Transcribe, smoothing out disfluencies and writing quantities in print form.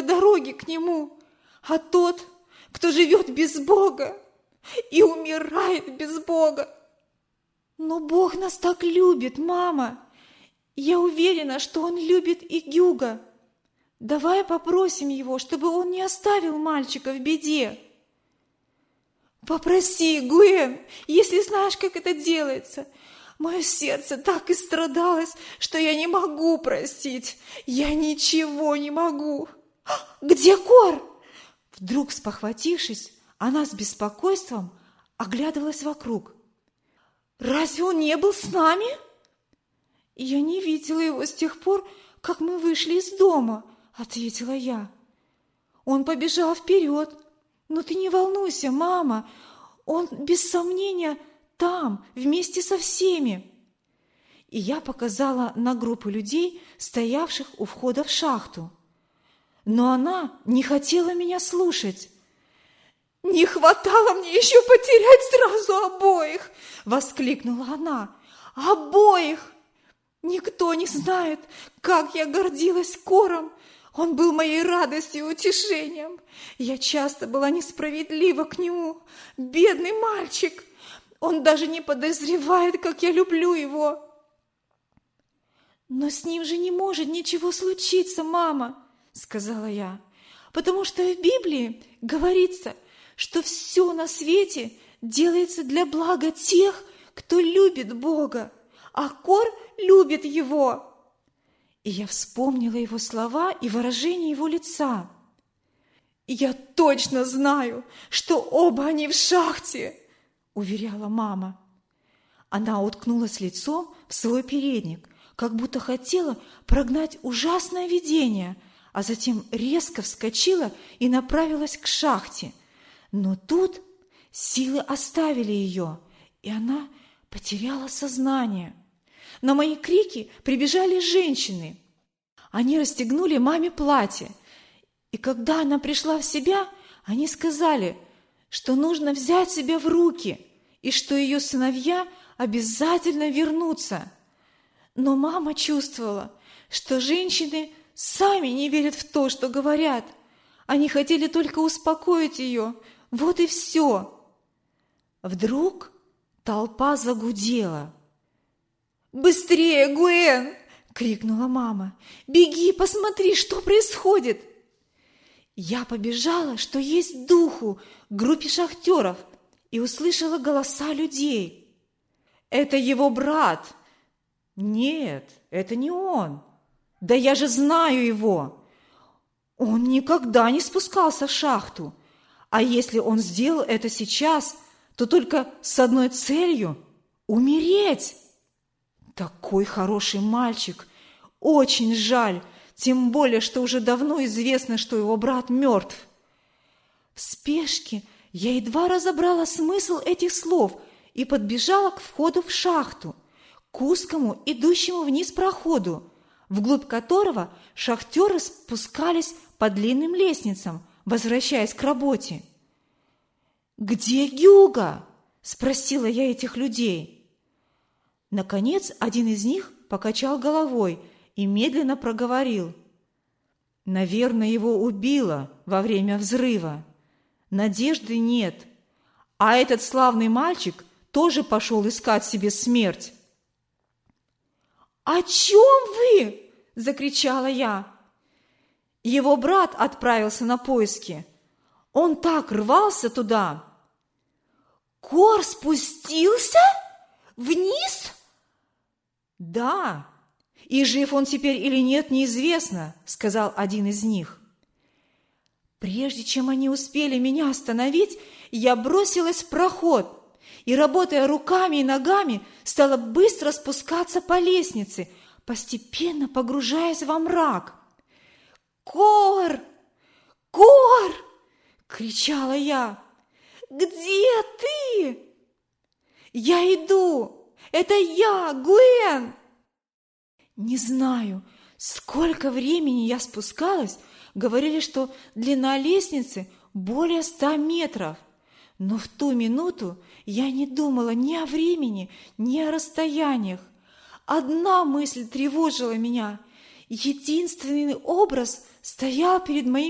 по дороге к Нему, а тот, кто живет без Бога и умирает без Бога. Но Бог нас так любит, мама. Я уверена, что Он любит и Гюга. Давай попросим Его, чтобы Он не оставил мальчика в беде. Попроси, Гуэн, если знаешь, как это делается. Мое сердце так истрадалось, что я не могу простить. Я ничего не могу. Где Кор? Вдруг спохватившись, она с беспокойством оглядывалась вокруг. Разве он не был с нами? Я не видела его с тех пор, как мы вышли из дома, ответила я. Он побежал вперед. Но ты не волнуйся, мама, он без сомнения там, вместе со всеми. И я показала на группу людей, стоявших у входа в шахту. Но она не хотела меня слушать. «Не хватало мне еще потерять сразу обоих!» — воскликнула она. «Обоих! Никто не знает, как я гордилась Кором. Он был моей радостью и утешением. Я часто была несправедлива к нему. Бедный мальчик! Он даже не подозревает, как я люблю его!» «Но с ним же не может ничего случиться, мама!» — сказала я. «Потому что в Библии говорится, что все на свете делается для блага тех, кто любит Бога, а Кор любит его». И я вспомнила его слова и выражение его лица. «Я точно знаю, что оба они в шахте», — уверяла мама. Она уткнулась лицом в свой передник, как будто хотела прогнать ужасное видение, а затем резко вскочила и направилась к шахте. Но тут силы оставили ее, и она потеряла сознание. На мои крики прибежали женщины. Они расстегнули маме платье, и когда она пришла в себя, они сказали, что нужно взять себя в руки и что ее сыновья обязательно вернутся. Но мама чувствовала, что женщины сами не верят в то, что говорят. Они хотели только успокоить ее. Вот и все. Вдруг толпа загудела. «Быстрее, Гуэн!» — крикнула мама. «Беги, посмотри, что происходит!» Я побежала, что есть духу, к группе шахтеров, и услышала голоса людей. «Это его брат!» «Нет, это не он! Да я же знаю его! Он никогда не спускался в шахту, а если он сделал это сейчас, то только с одной целью — умереть! Такой хороший мальчик! Очень жаль, тем более, что уже давно известно, что его брат мертв!» В спешке я едва разобрала смысл этих слов и подбежала к входу в шахту, к узкому, идущему вниз проходу, вглубь которого шахтеры спускались по длинным лестницам, возвращаясь к работе. «Где Гюга?» – спросила я этих людей. Наконец, один из них покачал головой и медленно проговорил. «Наверное, его убило во время взрыва. Надежды нет. А этот славный мальчик тоже пошел искать себе смерть». «О чем вы?» – закричала я. Его брат отправился на поиски. Он так рвался туда. «Кор спустился? Вниз?» «Да, и жив он теперь или нет, неизвестно», – сказал один из них. Прежде чем они успели меня остановить, я бросилась в проход и, работая руками и ногами, стала быстро спускаться по лестнице, постепенно погружаясь во мрак. «Кор! Кор!» – кричала я. «Где ты?» «Я иду! Это я, Гуэн!» Не знаю, сколько времени я спускалась, говорили, что длина лестницы более 100 метров. Но в ту минуту я не думала ни о времени, ни о расстояниях. Одна мысль тревожила меня. Единственный образ стоял перед моим